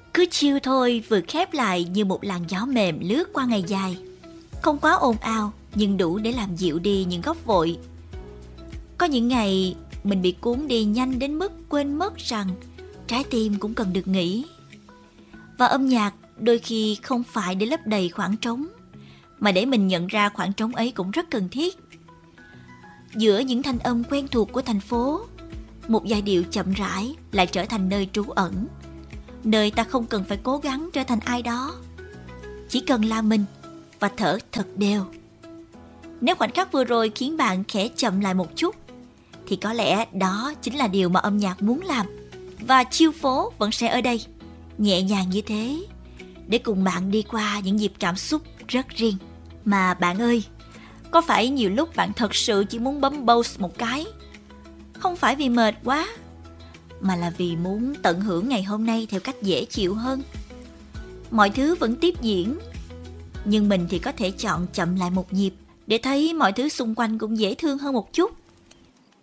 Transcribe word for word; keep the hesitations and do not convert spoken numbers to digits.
Cứ chill thôi, vừa khép lại như một làn gió mềm lướt qua ngày dài. Không quá ồn ào, nhưng đủ để làm dịu đi những góc vội. Có những ngày mình bị cuốn đi nhanh đến mức quên mất rằng trái tim cũng cần được nghỉ. Và âm nhạc đôi khi không phải để lấp đầy khoảng trống, mà để mình nhận ra khoảng trống ấy cũng rất cần thiết. Giữa những thanh âm quen thuộc của thành phố, một giai điệu chậm rãi lại trở thành nơi trú ẩn, nơi ta không cần phải cố gắng trở thành ai đó, chỉ cần là mình và thở thật đều. Nếu khoảnh khắc vừa rồi khiến bạn khẽ chậm lại một chút, thì có lẽ đó chính là điều mà âm nhạc muốn làm. Và chill phố vẫn sẽ ở đây, nhẹ nhàng như thế, để cùng bạn đi qua những nhịp cảm xúc rất riêng. Mà bạn ơi, có phải nhiều lúc bạn thật sự chỉ muốn bấm pause một cái, không phải vì mệt quá, mà là vì muốn tận hưởng ngày hôm nay theo cách dễ chịu hơn? Mọi thứ vẫn tiếp diễn, nhưng mình thì có thể chọn chậm lại một nhịp để thấy mọi thứ xung quanh cũng dễ thương hơn một chút.